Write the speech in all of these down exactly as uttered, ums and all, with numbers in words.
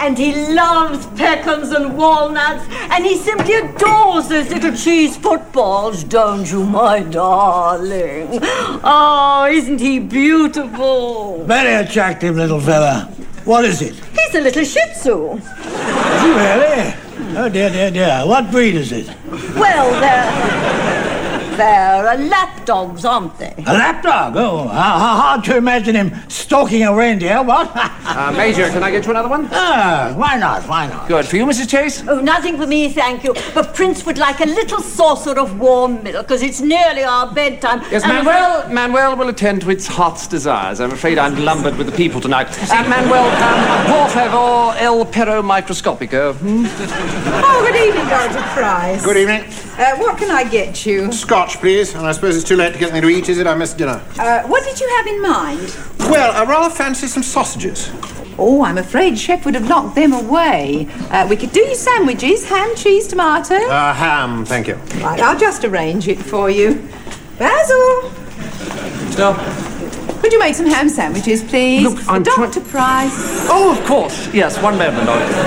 And he loves pecans and walnuts, and he simply adores those little cheese footballs, don't you, my darling? Oh, isn't he beautiful? Very attractive little fella. What is it? He's a little Shih Tzu. Is he really? Oh, dear, dear, dear. What breed is it? Well, they're... They're lapdogs, aren't they? A lapdog? Oh, how hard to imagine him stalking a reindeer, what? uh, Major, can I get you another one? Ah, why not, why not? Good. For you, Missus Chase? Oh, nothing for me, thank you. But Prince would like a little saucer of warm milk, because it's nearly our bedtime. Yes, Manuel, Manuel will attend to its heart's desires. I'm afraid I'm lumbered with the people tonight. Uh, Manuel, um, por favor, el perro microscopico. Hmm? Oh, good evening, Doctor Price. Good evening. Uh, what can I get you? Scotch, please. And I suppose it's too late to get anything to eat, is it? I missed dinner. Uh, what did you have in mind? Well, I rather fancy some sausages. Oh, I'm afraid Chef would have locked them away. Uh, we could do you sandwiches, ham, cheese, tomato. Uh, ham, thank you. Right, I'll just arrange it for you. Basil! Stop. Could you make some ham sandwiches, please? Look, I'm Doctor Price. Oh, of course. Yes, one moment.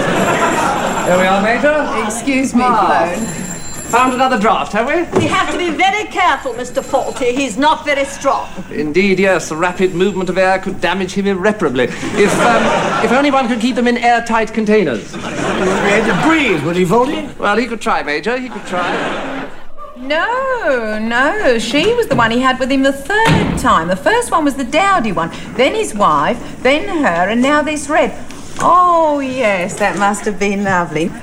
There we are, Major. Excuse me, ah. Clone. Found another draft, have we? We have to be very careful, Mister Faulty. He's not very strong. Indeed, yes. The rapid movement of air could damage him irreparably. If um, if only one could keep them in airtight containers. He had to breathe, would he, Faulty? Well, he could try, Major. He could try. No, no. She was the one he had with him the third time. The first one was the dowdy one. Then his wife, then her, and now this Red. Oh, yes, that must have been lovely.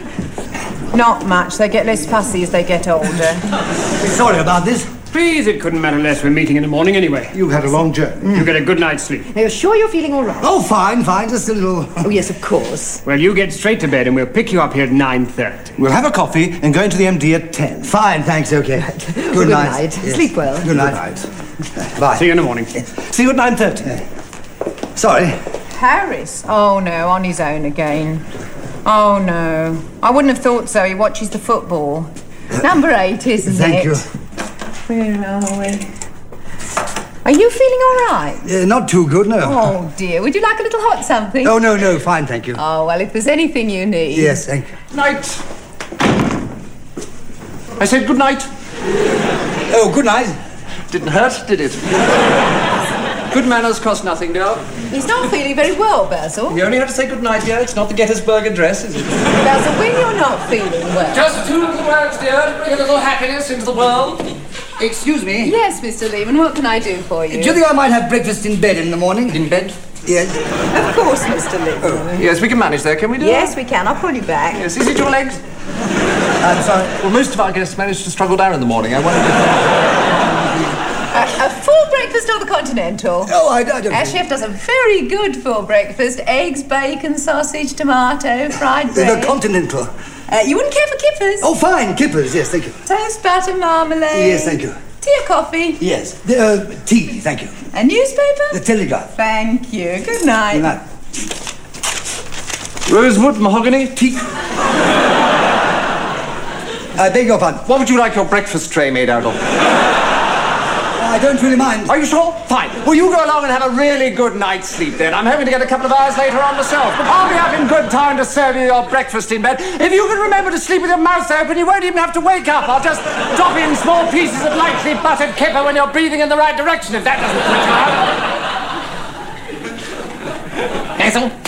Not much. They get less fussy as they get older. Sorry about this. Please, it couldn't matter less. We're meeting in the morning anyway. You've had a long journey. Mm. You get a good night's sleep. Now, you're sure you're feeling all right? Oh, fine, fine. Just a little... Oh, yes, of course. Well, you get straight to bed and we'll pick you up here at nine thirty. We'll have a coffee and go into the M D at ten. Fine, thanks, okay. Right. Good, well, good night. night. Yes. Sleep well. Good night. Good night. Bye. See you in the morning. See you at nine thirty. Sorry. Harris? Oh, no, on his own again. Oh, no. I wouldn't have thought so. He watches the football. Number eight, isn't Thank it? Thank you. Where are we? Are you feeling all right? Uh, not too good, no. Oh, dear. Would you like a little hot something? Oh, no, no, fine, thank you. Oh, well, if there's anything you need... Yes, thank you. Night. I said good night. Oh, good night. Didn't hurt, did it? Good manners cost nothing, dear. He's not feeling very well, Basil. You only have to say good night, dear. It's not the Gettysburg Address, is it? Basil, when you're not feeling well... Just two little words, dear, to bring a little happiness into the world. Excuse me. Yes, Mister Lehman, what can I do for you? Do you think I might have breakfast in bed in the morning? In bed? Yes. Of course, Mister Lehman. Oh. Yes, we can manage there, can we do Yes, that? we can. I'll pull you back. Yes, is it your legs? I'm sorry. Well, most of our guests manage to struggle down in the morning. I wondered if... Uh, a full breakfast or the continental? Oh, I, I don't Our know. chef does a very good full breakfast. Eggs, bacon, sausage, tomato, fried bread. The continental. Uh, you wouldn't care for kippers? Oh, fine, kippers, yes, thank you. Toast, butter, marmalade. Yes, thank you. Tea or coffee? Yes. The, uh, tea, thank you. A newspaper? The Telegraph. Thank you. Good night. Good night. Rosewood, mahogany, teak. I beg your pardon. What would you like your breakfast tray made out of? I don't really mind. Are you sure? Fine. Well, you go along and have a really good night's sleep then. I'm hoping to get a couple of hours later on myself. But I'll be up in good time to serve you your breakfast in bed. If you can remember to sleep with your mouth open, you won't even have to wake up. I'll just drop in small pieces of lightly buttered kipper when you're breathing in the right direction, if that doesn't put you out.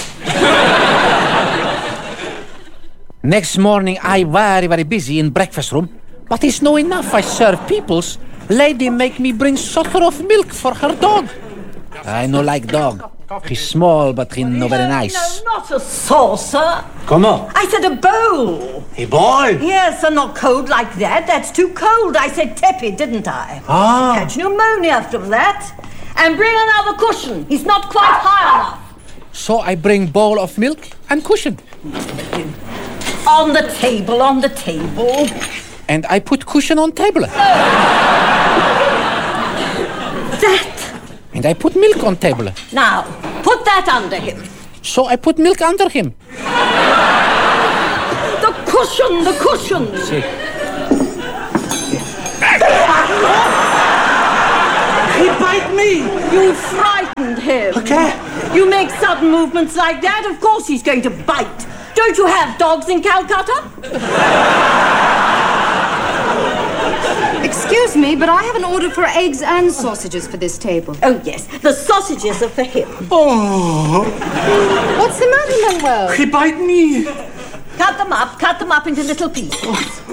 Hazel? Next morning, I very, very busy in breakfast room. But it's no enough I serve peoples. Lady make me bring saucer of milk for her dog. I no like dog. He's small, but he no very nice. No, not a saucer. Comment? I said a bowl. A boy? Yes, and not cold like that. That's too cold. I said tepid, didn't I? Ah. Catch pneumonia from that. And bring another cushion. He's not quite high enough. So I bring bowl of milk and cushion. On the table, on the table. And I put cushion on table. That. And I put milk on table. Now, put that under him. So I put milk under him. The cushion, the cushion. See. He bite me. You frightened him. Okay. You make sudden movements like that, of course he's going to bite. Don't you have dogs in Calcutta? Excuse me, but I have an order for eggs and sausages for this table. Oh, yes. The sausages are for him. Oh, What's the matter, Manuel? he bite me. Cut them up. Cut them up into little pieces.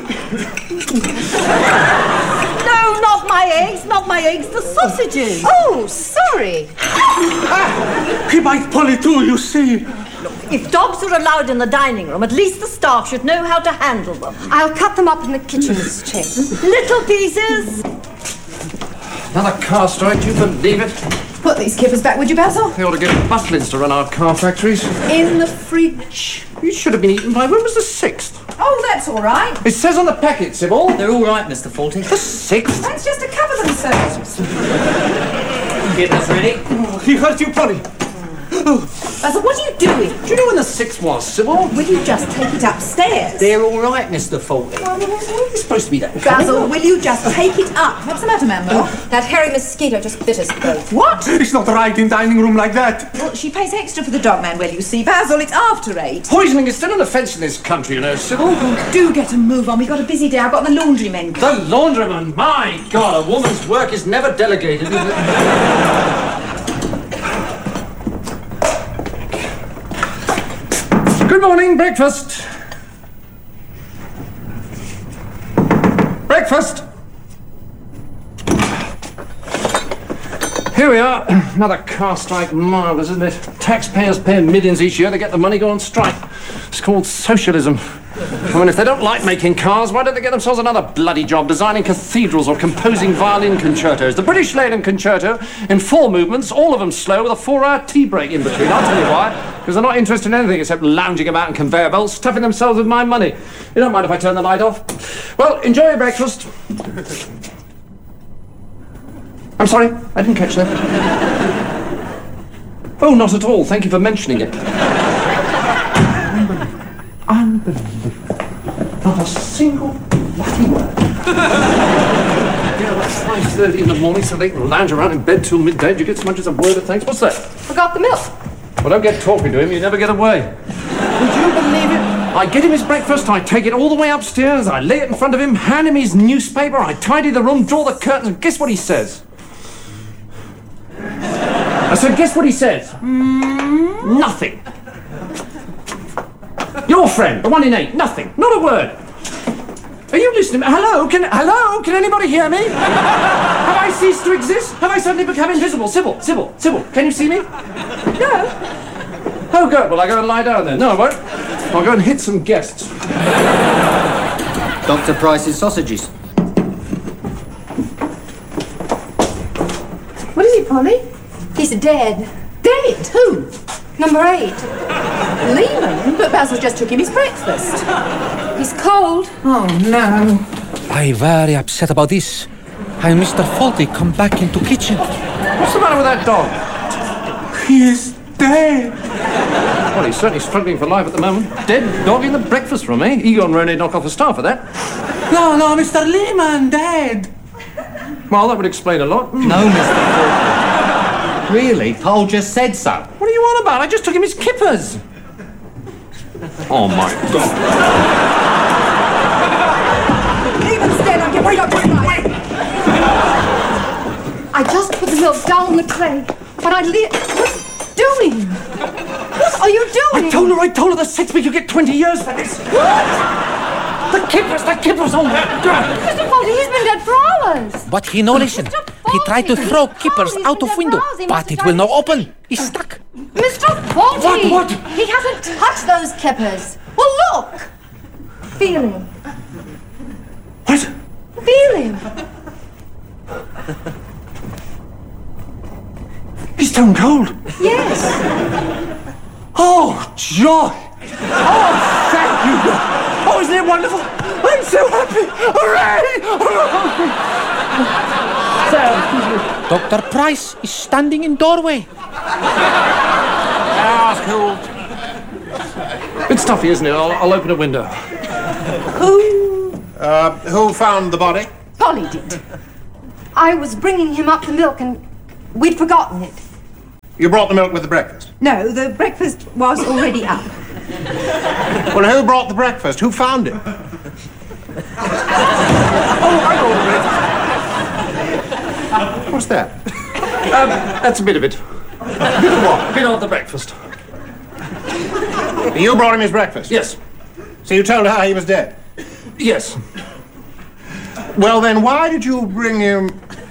No, not my eggs. Not my eggs. The sausages. Oh, sorry. Ah, he bite Polly too, you see. If dogs are allowed in the dining room, at least the staff should know how to handle them. I'll cut them up in the kitchen, Miss Chase. Little pieces. Another car strike, do you believe it? Put these kippers back, would you, Basil? They ought to get Butlins to run our car factories. In the fridge. You should have been eaten by... When was the sixth? Oh, that's all right. It says on the packet, Sybil. They're all right, Mister Faulty. The sixth? That's just to cover themselves. Kippers ready? He hurt you, Polly. Basil, what are you doing? Do you know when the sixth was, Sybil? Will you just take it upstairs? They're all right, Mister Faulty. It's supposed to be that. Basil, will you just take it up? What's the matter, Manuel? That hairy mosquito just bit us both. What? It's not right in dining room like that. Well, she pays extra for the dog, Manuel, you see. Basil, it's after eight. Poisoning is still an offence in this country, you know, Sybil. Do get a move on. We've got a busy day. I've got the laundrymen. The laundryman, my God, a woman's work is never delegated, is it? Good morning, breakfast. Breakfast. Here we are. Another car strike. Marvellous, isn't it? Taxpayers pay millions each year to get the money, go on strike. It's called socialism. I mean, if they don't like making cars, why don't they get themselves another bloody job designing cathedrals or composing violin concertos? The British Leyden Concerto in four movements, all of them slow, with a four-hour tea break in between. I'll tell you why. Because they're not interested in anything except lounging about in conveyor belts, stuffing themselves with my money. You don't mind if I turn the light off? Well, enjoy your breakfast. I'm sorry, I didn't catch that. Oh, not at all. Thank you for mentioning it. Unbelievable. Not a single bloody word. Yeah, that's five thirty in the morning, so they can lounge around in bed till midday. Do you get so much as a word of thanks? What's that? Forgot the milk. Well, don't get talking to him. You never get away. Would you believe it? I get him his breakfast, I take it all the way upstairs, I lay it in front of him, hand him his newspaper, I tidy the room, draw the curtains, and guess what he says? I said, guess what he says? Mm, nothing. Your friend, the one in eight, nothing, not a word. Are you listening? Hello, can hello, can anybody hear me? Have I ceased to exist? Have I suddenly become invisible? Sybil, Sybil, Sybil, can you see me? No. Oh, good. Well, I go and lie down then. No, I won't. I'll go and hit some guests. Doctor Price's sausages. What is he, Polly? He's dead. Dead? Who? Number eight. Lehman? But Basil just took him his breakfast. He's cold. Oh, no. I'm very upset about this. I Mister Faulty come back into kitchen. What's the matter with that dog? He is dead. Well, he's certainly struggling for life at the moment. Dead dog in the breakfast room, eh? Egon Ronay knock off the staff for that. No, no, Mister Lehman, dead. Well, that would explain a lot. No, Mister Faulty. Really? Paul just said so. What are you on about? I just took him his kippers. Oh, my God. Lehman's dead. I'm getting... Wait up, wait up, wait. I just put the milk down on the tray, but I li- What are you doing? What are you doing? I told her, I told her the sixth week you get twenty years for this. What? The kippers, the kippers, oh my God. Mister Faulty, he's been dead for hours. But he no listen. He tried to throw kippers out of window, but it will not open. He's stuck. Mister Faulty! What, what? He hasn't touched those kippers. Well, look. Feel him. What? Feel him. He's stone cold. Yes. Oh, joy. Oh, thank you. Oh, isn't it wonderful? I'm so happy. Hooray! So, Doctor Price is standing in doorway. ah, cool. Bit stuffy, isn't it? I'll, I'll open a window. Who? Uh, who found the body? Polly did. I was bringing him up the milk and we'd forgotten it. You brought the milk with the breakfast. No, the breakfast was already up. Well, who brought the breakfast? Who found it? Oh, I ordered it. What's that? Um, that's a bit of it. A bit of what? A bit of the breakfast. You brought him his breakfast? Yes. So you told her he was dead? Yes. Well, then why did you bring him...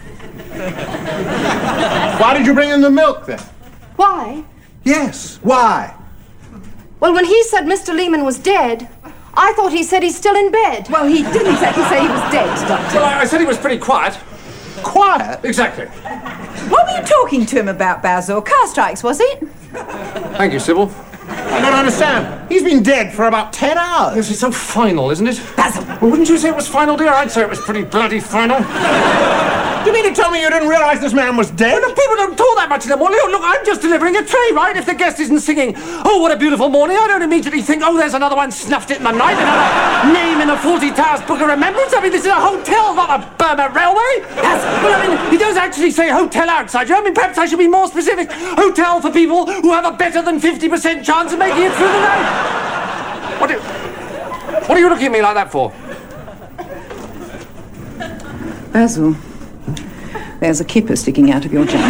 Why did you bring him the milk, then? Why? Yes, why? Well, when he said Mister Lehman was dead, I thought he said he's still in bed. Well, he didn't exactly say he was dead, Doctor. Well, I, I said he was pretty quiet. Quiet? Exactly. What were you talking to him about, Basil? Car strikes, was it? Thank you, Sybil. I don't understand. He's been dead for about ten hours. This is so final, isn't it? Basil! Well, wouldn't you say it was final, dear? I'd say it was pretty bloody final. Do you mean to tell me you didn't realize this man was dead? Well, people don't talk that much to them. Well, look, look, I'm just delivering a tray, right? If the guest isn't singing, oh, what a beautiful morning, I don't immediately think, oh, there's another one snuffed it in the night, another name in the Fawlty Towers Book of Remembrance. I mean, this is a hotel, not a Burma railway. Yes, well, I mean, he does actually say hotel outside. You know, I mean, perhaps I should be more specific. Hotel for people who have a better than fifty percent chance of making it through the night. What, do, what are you looking at me like that for? Basil, there's a kipper sticking out of your jumper.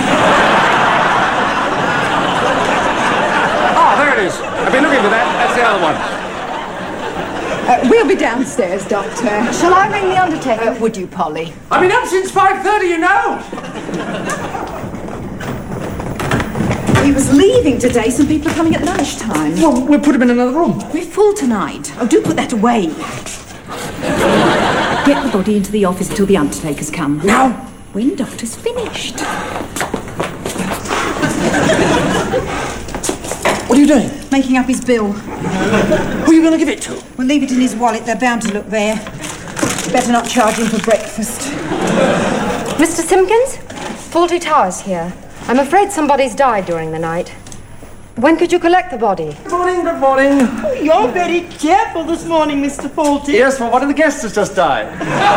Ah, there it is. I've been looking for that. That's the other one. Uh, we'll be downstairs, Doctor. Shall I ring the undertaker? Uh, would you, Polly? I've been up since five thirty, you know. He was leaving today. Some people are coming at lunchtime. Well, we'll put him in another room. We're full tonight. Oh, do put that away. Get the body into the office until the undertakers come. Now? When Doctor's finished. What are you doing? Making up his bill. Who are you going to give it to? We'll leave it in his wallet. They're bound to look there. Better not charge him for breakfast. Mister Simpkins? Fawlty Towers here. I'm afraid somebody's died during the night. When could you collect the body? Good morning, good morning. You're very careful this morning, Mister Fawlty. Yes, well, one of the guests has just died.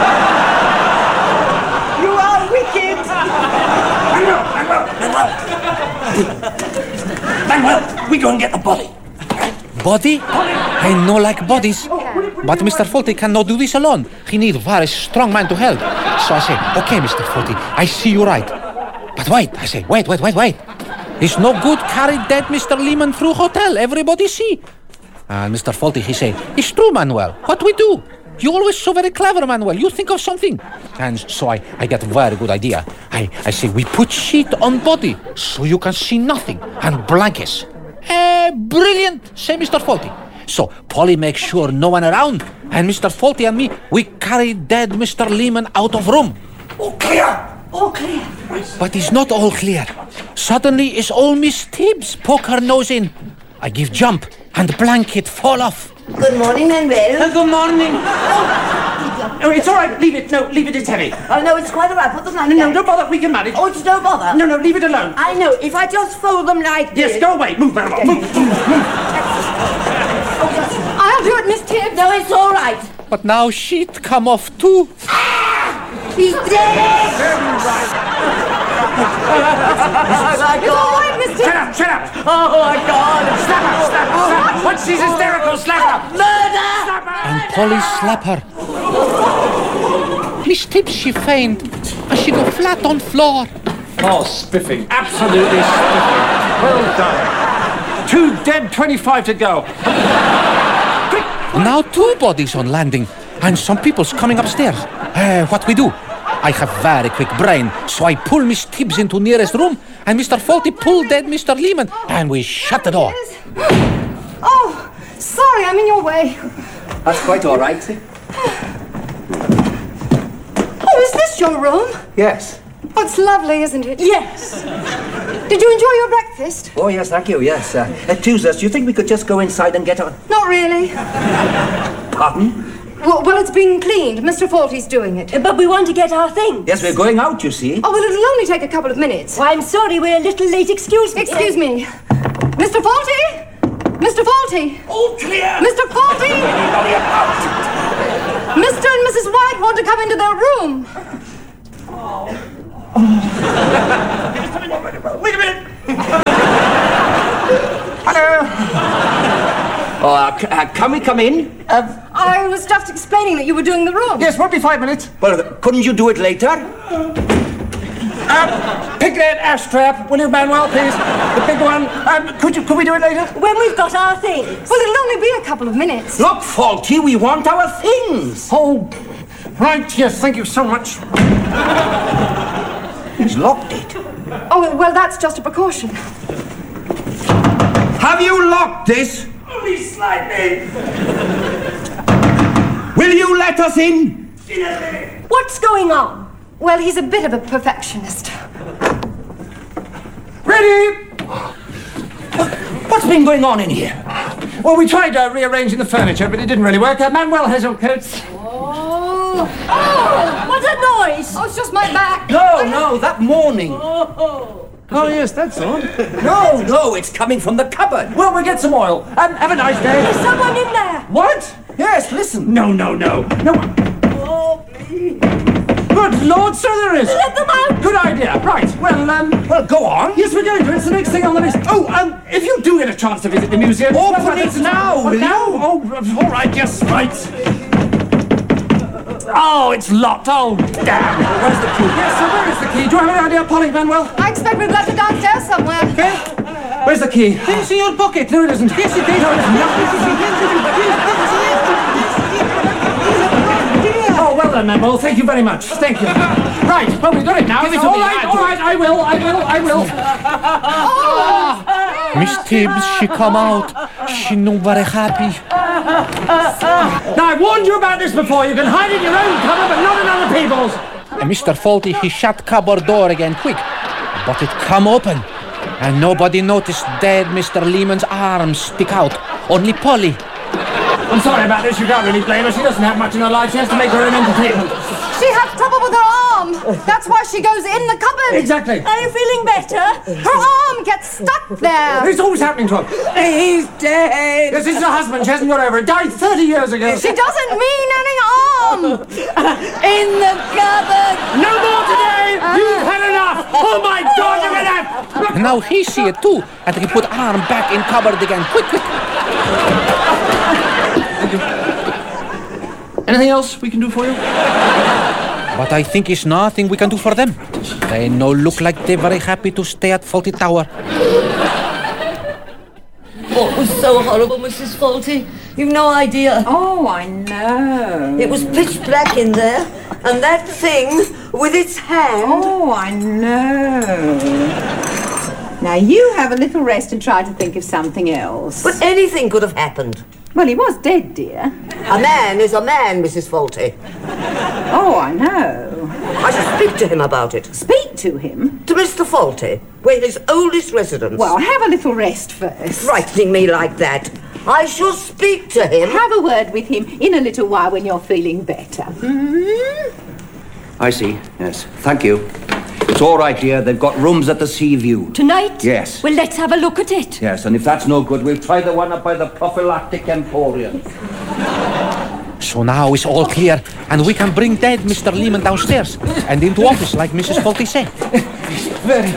You are wicked. Manuel, Manuel, Manuel. Manuel, we go and get the body. Body? I no like bodies. But Mister Fawlty cannot do this alone. He need very strong man to help. So I say, okay, Mister Fawlty, I see you right. But wait, I say, wait, wait, wait, wait. It's no good carry dead Mister Lehman through hotel. Everybody see. And Mister Fawlty, he say, it's true, Manuel. What we do? You always so very clever, Manuel. You think of something. And so I, I get a very good idea. I, I say, we put sheet on body so you can see nothing. And blankets. Eh, brilliant, say Mister Fawlty. So Polly makes sure no one around. And Mister Fawlty and me, we carry dead Mister Lehman out of room. All clear. All clear. But it's not all clear. Suddenly it's all Miss Tibbs poke her nose in. I give jump and blanket fall off. Good morning, Manuel. Good morning. Oh, it's all right. Leave it. No, leave it. It's heavy. Oh, no, it's quite all right. Put them like No, that. no, don't bother. We can manage. Oh, it's no bother. No, no, leave it alone. I know. If I just fold them like Yes, this. go away. Move, Manuel. Move, move, move. I'll do it, Miss Tibbs. No, it's all right. But now sheet come off too. He's dead. It's all right, Miss Shut Tibbs. up, shut up. Oh, my God. Slap her, slap her, slap her. Once she's hysterical, slap her. Murder. Slap her. And Polly slap her. Miss Tibbs, she faint. And she go flat on floor. Oh, spiffy. Absolutely spiffy. Well done. Two dead, twenty-five to go. Quick. Now two bodies on landing. And some people's coming upstairs. Uh, what we do? I have very quick brain, so I pull Miss Tibbs into nearest room, and Mister Fawlty pull dead Mister Lehman, and we shut the door. Oh, sorry, I'm in your way. That's quite all right. Oh, is this your room? Yes. Oh, it's lovely, isn't it? Yes. Did you enjoy your breakfast? Oh, yes, thank you, yes. Uh, excuse us, do you think we could just go inside and get on? Not really. Pardon? Well, well, it's being cleaned. Mister Fawlty's doing it. But we want to get our things. Yes, we're going out, you see. Oh, well, it'll only take a couple of minutes. Well, I'm sorry, we're a little late. Excuse me. Excuse me. Mister Fawlty? Mister Fawlty? All clear. Mister Fawlty? Mister and Missus White want to come into their room. Wait a minute. Hello. Oh, uh, c- uh, can we come in? Uh, I was just explaining that you were doing the room. yes, won't be five minutes. Well, couldn't you do it later? Um, pick that ashtray up, will you, Manuel, please? The big one. Um, could you? Could we do it later? When we've got our things. Well, it'll only be a couple of minutes. Look, Faulty, we want our things. Oh, right, yes, thank you so much. He's locked it. Oh, well, that's just a precaution. Have you locked this? Only slightly. Will you let us in? In a minute. What's going on? Well, he's a bit of a perfectionist. Ready? What's been going on in here? Well, we tried uh, rearranging the furniture, but it didn't really work. Uh, Manuel has your coats. Oh. Oh, what a noise! Oh, it's just my back. No, no, that mourning. Oh. Oh, yes, that's all. No, no, it's coming from the cupboard. Well, we'll get some oil. Um, have a nice day. There's someone in there. What? Yes, listen. No, no, no. No. Oh, please. Good Lord, so there is. Let them out. Good idea. Right. Well, um... Well, go on. Yes, we're going to. It's the next thing on the list. Oh, um, if you do get a chance to visit the museum... Open well, it now, What, will now? you? Oh, all right, yes, right. Oh, it's locked. Oh, damn. Where's the key? Yes, so where is the key? Do you have any idea, Polly, Manuel? I expect we've left it downstairs somewhere. Okay. Where's the key? It's in your pocket. No, it isn't. Yes, it is. No, it isn't. Oh, well done, Manuel. Thank you very much. Thank you. Right, well, we've got it now. Give it to all me. right, I all do right. I will, I will, I will. Miss Tibbs, she come out. She no very happy. Now, I warned you about this before. You can hide in your own cupboard, but not in other people's. And Mister Faulty, he shut cupboard door again quick. But it come open. And nobody noticed dead Mister Lehman's arms stick out. Only Polly. I'm sorry about this. You can't really blame her. She doesn't have much in her life. She has to make her own entertainment. She has trouble with her arm. That's why she goes in the cupboard. Exactly. Are you feeling better? Her arm gets stuck there. It's always happening to her. He's dead. Yes, this is her husband. She hasn't got over it. Died thirty years ago. She doesn't mean any harm. In the cupboard. No more today. You've had enough. Oh, my God, you're enough. And now he see it too. And he put arm back in cupboard again. Quick, quick. Anything else we can do for you? But I think it's nothing we can do for them. They no look like they're very happy to stay at Faulty Tower. Oh, it was so horrible, Missus Faulty. You've no idea. Oh, I know. It was pitch black in there, and that thing with its hand. Oh, I know. Now you have a little rest and try to think of something else. But anything could have happened. Well, he was dead, dear. A man is a man, Missus Faulty. Oh, I know. I shall speak to him about it. Speak to him? To Mister Faulty. We're his oldest residence. Well, have a little rest first. Frightening me like that. I shall speak to him. Have a word with him in a little while when you're feeling better. Mm-hmm. I see, yes. Thank you. It's all right, dear. They've got rooms at the Sea View. Tonight? Yes. Well, let's have a look at it. Yes, and if that's no good, we'll try the one up by the Prophylactic Emporium. So now it's all clear, and we can bring dead Mister Lehman downstairs and into office like Missus Faulty said. Very.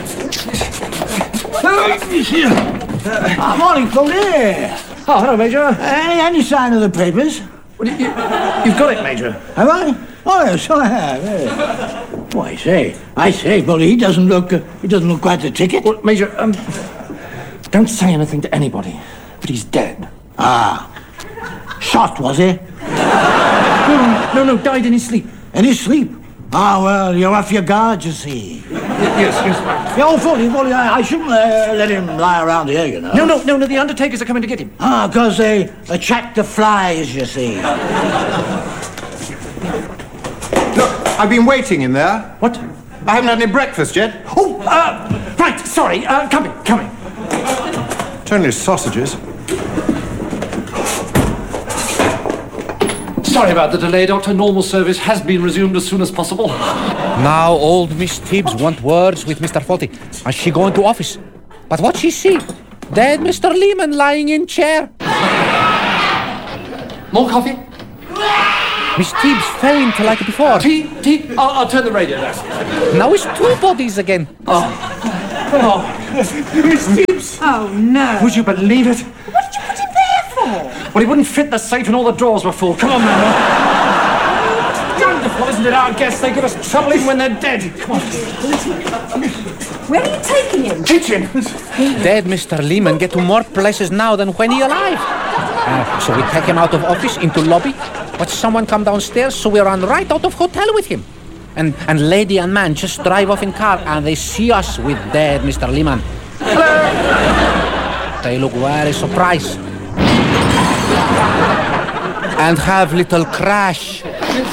Uh, morning, Faulty. Oh, hello, Major. Any, any sign of the papers? Well, you, you've got it, Major. Have I? Oh, yes, I have. Yes. Oh, I say, I say, Faulty, he doesn't look, uh, he doesn't look quite the ticket. Well, Major, um, don't say anything to anybody, but he's dead. Ah, shot, was he? No, no, no, died in his sleep. In his sleep? Ah, well, you're off your guard, you see. Yes, yes. Yeah, oh, Faulty, Faulty, I, I shouldn't uh, let him lie around here, you know. No, no, no, no, the undertakers are coming to get him. Ah, because they attract the flies, you see. Look, I've been waiting in there. What? I haven't had any breakfast yet. Oh, uh, right, sorry, uh, coming, coming. It's only sausages. Sorry about the delay, Doctor. Normal service has been resumed as soon as possible. Now old Miss Tibbs want words with Mister Faulty, and she go into office. But what she see? Dead Mister Lehman lying in chair. More coffee? Miss Tibbs faint like before. Tea? Tea? I'll, I'll turn the radio down. Now it's two bodies again. Oh. Oh. Miss Tibbs. Oh, no. Would you believe it? What did you put him there for? Well, he wouldn't fit the safe and all the drawers were full. Come on, man. Wonderful, isn't it? Our guests, they give us trouble even when they're dead. Come on. Where are you taking him? Kitchen. Dead Mister Lehman get to more places now than when he alive. Uh, so we take him out of office into lobby, but someone come downstairs, so we run right out of hotel with him. And and lady and man just drive off in car, and they see us with dead Mister Lehman. Hello. They look very surprised. And have little crash.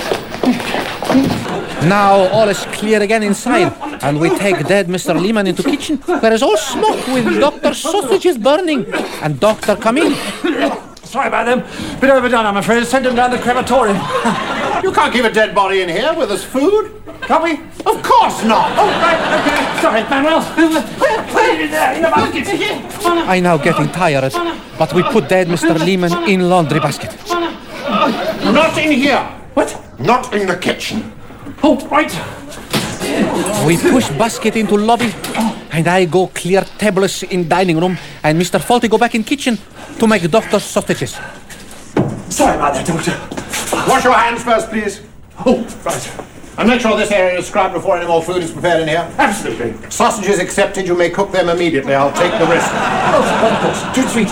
Now all is clear again inside, and we take dead Mister Lehman into kitchen, where is all smoke with Doctor sausages burning, and doctor come in. Sorry about them. Bit overdone, I'm afraid. Send them down the crematorium. You can't keep a dead body in here with us food. Can we? Of course not. Oh, right, okay. Sorry, Manuel. Put it in there, in the basket. I now getting tired, but we put dead Mister Lehman in laundry basket. Not in here. What? Not in the kitchen. Oh, right. We push basket into lobby, and I go clear tables in dining room, and Mister Faulty go back in kitchen to make doctor sausages. Sorry about that, Doctor. Wash your hands first, please. Oh, right. And make sure this area is scrubbed before any more food is prepared in here. Absolutely. Sausages accepted. You may cook them immediately. I'll take the risk. Oh, of course. Too sweet.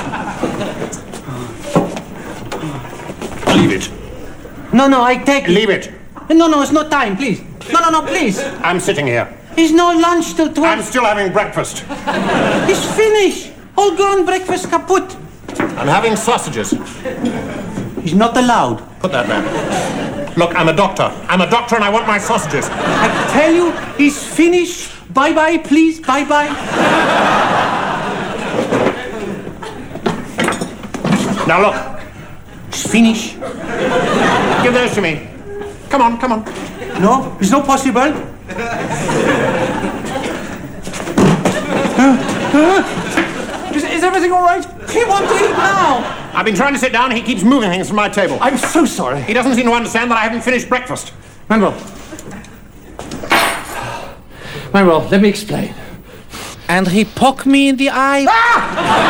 Leave it. No, no, I take it. Leave it. No, no, it's no time, please. No, no, no, please. I'm sitting here. It's no lunch till twelve. I'm still having breakfast. It's finished. All gone, breakfast kaput. I'm having sausages. He's not allowed. Put that down. Look, I'm a doctor. I'm a doctor and I want my sausages. I tell you, he's finished. Bye-bye, please. Bye-bye. Now look. It's finished. Give those to me. Come on, come on. No, it's not possible. Is, is everything all right? He wants to eat now. I've been trying to sit down. He keeps moving things from my table. I'm so sorry. He doesn't seem to understand that I haven't finished breakfast. Manuel. Manuel, let me explain. And he poke me in the eye. Ah!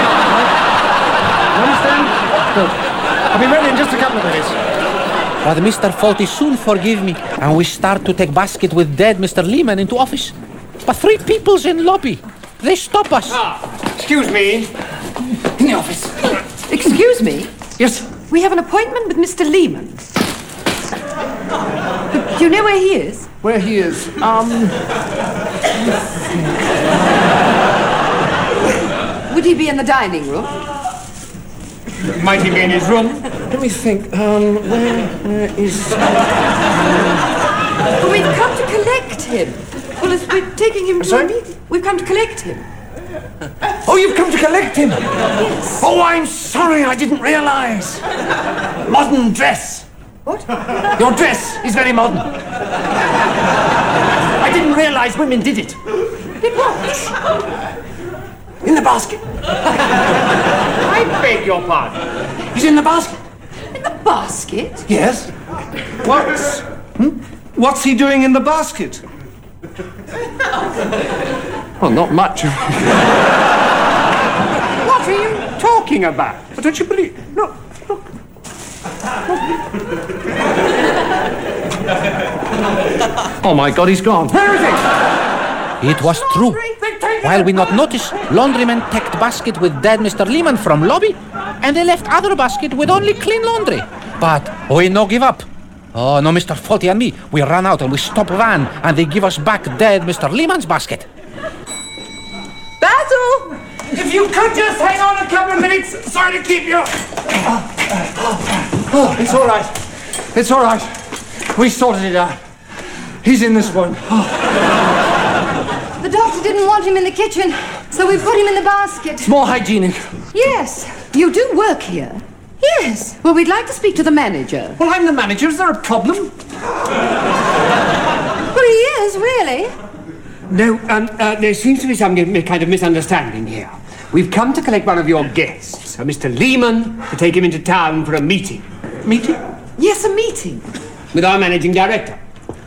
You understand? Good. I'll be ready in just a couple of minutes. But Mister Faulty soon forgive me, and we start to take basket with dead Mister Lehman into office. But three people's in lobby. They stop us. Ah, excuse me. In the office. Excuse me? Yes? We have an appointment with Mister Lehman. Do you know where he is? Where he is? Um... Would he be in the dining room? Might he be in his room? Let me think. Um, where, where is... Well, we've come to collect him. Well, as we're taking him to Sorry? a meeting. We've come to collect him. Oh, you've come to collect him? Yes. Oh, I'm sorry, I didn't realise. Modern dress. What? Your dress is very modern. I didn't realise women did it. Did what? In the basket. I beg your pardon. He's in the basket. In the basket? Yes. What's... Hmm? What's he doing in the basket? Well, not much. What are you talking about? Don't you believe? Look, look. Oh my God, he's gone. Where is he? It was true. While we not notice, laundrymen take basket with dead Mister Lehman from lobby, and they left other basket with only clean laundry. But we no give up. Oh, no, Mister Faulty and me, we run out and we stop van, and they give us back dead Mister Lehman's basket. Basil! If you could just hang on a couple of minutes. Sorry to keep you. Oh, it's all right. It's all right. We sorted it out. He's in this one. Oh. The doctor didn't want him in the kitchen, so we put him in the basket. It's more hygienic. Yes. You do work here? Yes. Well, we'd like to speak to the manager. Well, I'm the manager. Is there a problem? Well, he is, really. No, um, uh, there seems to be some kind of misunderstanding here. We've come to collect one of your guests, a Mister Lehman, to take him into town for a meeting. Meeting? Yes, a meeting. With our managing director.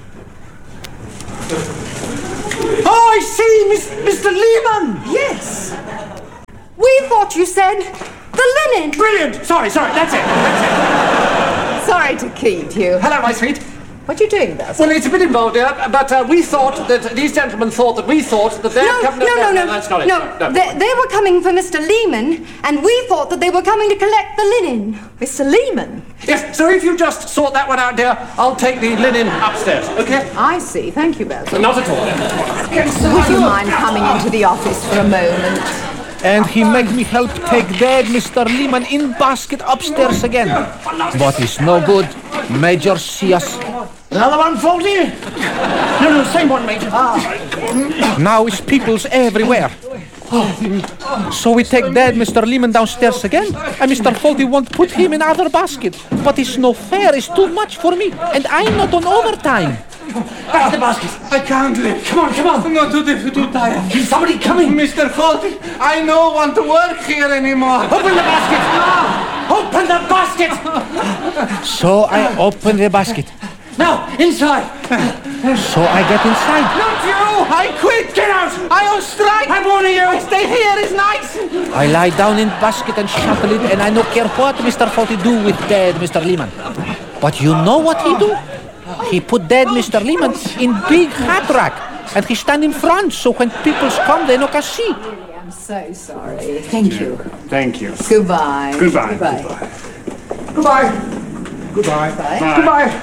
Oh, I see, Miss, Mister Lehman! Yes. We thought you said The linen! Brilliant! Sorry, sorry, that's it. That's it. Sorry to keep you. Hello, my sweet. What are you doing, Basil? Well, it's a bit involved, dear, but uh, we thought that these gentlemen thought that we thought that they're No, coming... no, no, no, that's not it. no. no. They, they were coming for Mister Lehman, and we thought that they were coming to collect the linen. Mister Lehman? Yes, so if you just sort that one out, dear, I'll take the linen upstairs, okay? I see. Thank you, Basil. Not at all. Would you mind coming into the office for a moment? And he make me help take dead Mister Lehman in basket upstairs again. But it's no good. Major see us. Another one, Faulty? No, no, same one, Major. Ah. Now it's peoples everywhere. So we take dead Mister Lehman downstairs again, and Mister Faulty won't put him in other basket. But it's no fair, it's too much for me, and I'm not on overtime. Back to the basket. I can't live. Come on, come on. I'm not too, too tired. Is somebody coming? Mister Faulty, I don't want to work here anymore. Open the basket. Ah, open the basket. So I open the basket. Now, inside. So I get inside. Not you! I quit! Get out! I on strike! I'm warning you! I stay here, it's nice! I lie down in basket and shuttle it, and I don't care what Mister Faulty do with dead Mister Lehman. But you know what he do? He put dead Mister Lehman in big hat rack, and he stand in front, so when people come, they no can see. I'm so sorry. Thank you. Thank you. Goodbye. Goodbye. Goodbye. Goodbye. Goodbye. Bye. Goodbye.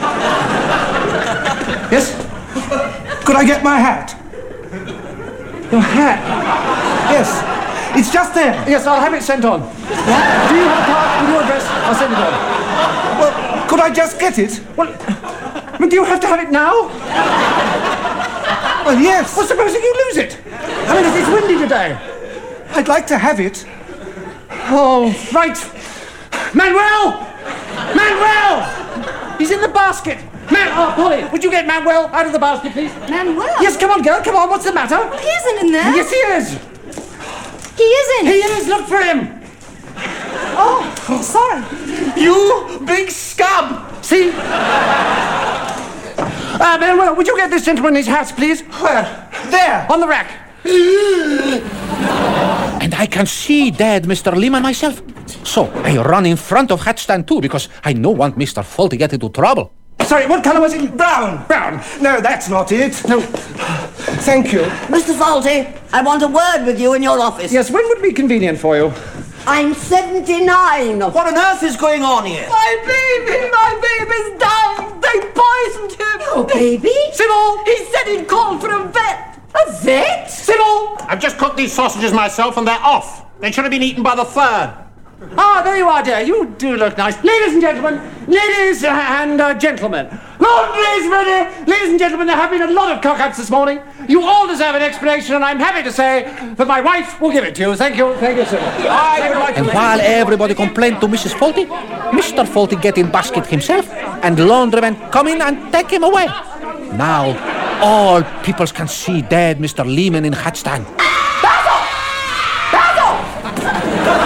Yes? Could I get my hat? Your hat? Yes. It's just there. Yes, I'll have it sent on. What? Do you have a card with your address? I'll send it on. Well, could I just get it? Well, I mean, do you have to have it now? Well, yes. Well, supposing you lose it? I mean, it's windy today. I'd like to have it. Oh, right. Manuel! Manuel! He's in the basket. Man, oh, Polly, would you get Manuel out of the basket, please? Manuel? Yes, come on, girl, come on. What's the matter? He isn't in there. Yes, he is. He isn't. He is. Look for him. Oh, sorry. You big scab! See? Uh, Manuel, would you get this gentleman his hat, please? Where? There. On the rack. And I can see dead Mister Lehman myself. So I run in front of hat stand too, because I no want Mister Faulty get into trouble. Sorry, what colour was it? Brown. Brown. No, that's not it. No. Thank you. Mister Faulty, I want a word with you in your office. Yes, when would be convenient for you? I'm seventy-nine. What on earth is going on here? My baby, my baby's dying. They poisoned him. Oh, baby? Sybil! He said he'd called for a vet. A vet? Sybil! I've just cooked these sausages myself and they're off. They should have been eaten by the third. Ah, there you are, dear. You do look nice. Ladies and gentlemen, ladies and uh, gentlemen. Lord Brisbane, ladies and gentlemen, there have been a lot of cock-ups this morning. You all deserve an explanation, and I'm happy to say that my wife will give it to you. Thank you. Thank you, sir. I would like to... And while everybody complained to Missus Faulty, Mister Faulty get in basket himself, and laundrymen come in and take him away. Now, all peoples can see dead Mister Lehman in hat stand.